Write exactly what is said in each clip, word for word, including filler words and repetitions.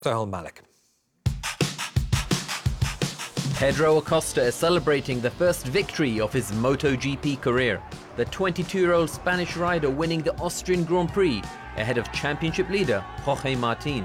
Sohail Malik. Pedro Acosta is celebrating the first victory of his MotoGP career. The twenty-two-year-old Spanish rider winning the Austrian Grand Prix ahead of championship leader Jorge Martin.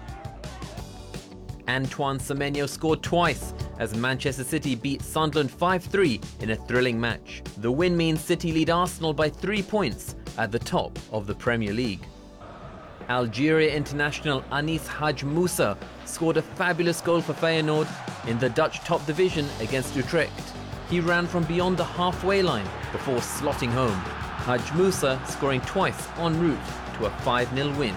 Antoine Semenyo scored twice as Manchester City beat Sunderland five three in a thrilling match. The win means City lead Arsenal by three points at the top of the Premier League. Algeria international Anis Hadj Moussa scored a fabulous goal for Feyenoord in the Dutch top division against Utrecht. He ran from beyond the halfway line before slotting home. Hadj Moussa scoring twice en route to a five nil win.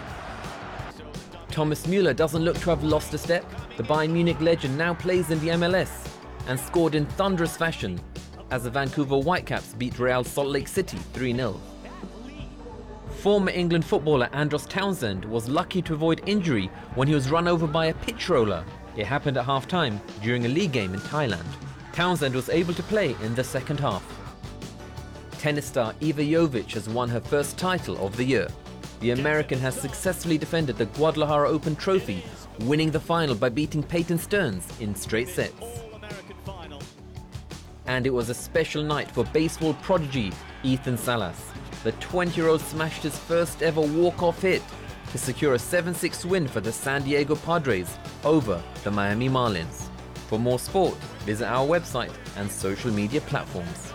Thomas Müller doesn't look to have lost a step. The Bayern Munich legend now plays in the M L S and scored in thunderous fashion as the Vancouver Whitecaps beat Real Salt Lake City three nil. Former England footballer Andros Townsend was lucky to avoid injury when he was run over by a pitch roller. It happened at half-time during a league game in Thailand. Townsend was able to play in the second half. Tennis star Iva Jovic has won her first title of the year. The American has successfully defended the Guadalajara Open trophy, winning the final by beating Peyton Stearns in straight sets. And it was a special night for baseball prodigy Ethan Salas. The twenty-year-old smashed his first ever walk-off hit to secure a seven six win for the San Diego Padres over the Miami Marlins. For more sport, visit our website and social media platforms.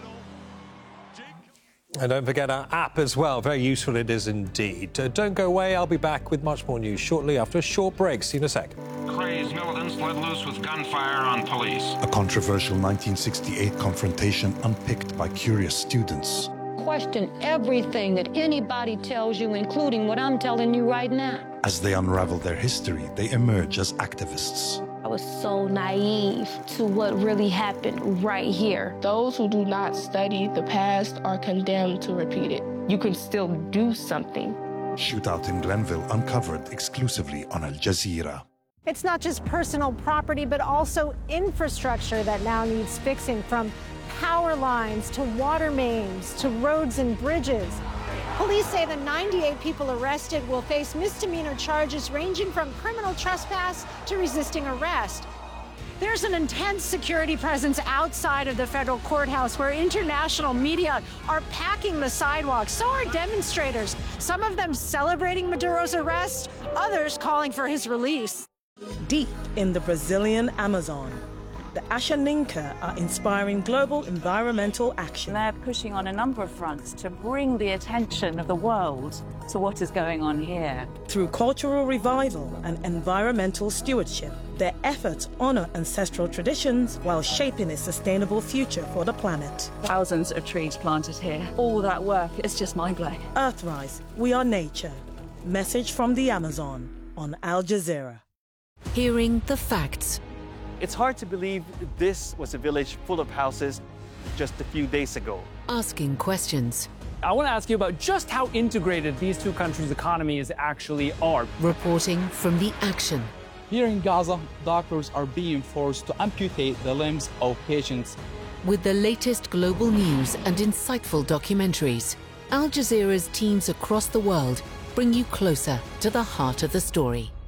And don't forget our app as well. Very useful it is indeed. Uh, don't go away. I'll be back with much more news shortly after a short break. See you in a sec. Crazed militants let loose with gunfire on police. A controversial nineteen sixty-eight confrontation unpicked by curious students. Question everything that anybody tells you, including what I'm telling you right now. As they unravel their history, they emerge as activists. I was so naive to what really happened right here. Those who do not study the past are condemned to repeat it. You can still do something. Shootout in Glenville uncovered exclusively on Al Jazeera. It's not just personal property, but also infrastructure that now needs fixing, from power lines to water mains to roads and bridges. Police say the ninety-eight people arrested will face misdemeanor charges ranging from criminal trespass to resisting arrest. There's an intense security presence outside of the federal courthouse where international media are packing the sidewalks. So are demonstrators, some of them celebrating Maduro's arrest, others calling for his release. Deep in the Brazilian Amazon, the Ashaninka are inspiring global environmental action. They're pushing on a number of fronts to bring the attention of the world to what is going on here. Through cultural revival and environmental stewardship, their efforts honor ancestral traditions while shaping a sustainable future for the planet. Thousands of trees planted here. All that work is just mind-blowing. Earthrise, we are nature. Message from the Amazon on Al Jazeera. Hearing the facts. It's hard to believe this was a village full of houses just a few days ago. Asking questions. I want to ask you about just how integrated these two countries' economies actually are. Reporting from the action. Here in Gaza, doctors are being forced to amputate the limbs of patients. With the latest global news and insightful documentaries, Al Jazeera's teams across the world bring you closer to the heart of the story.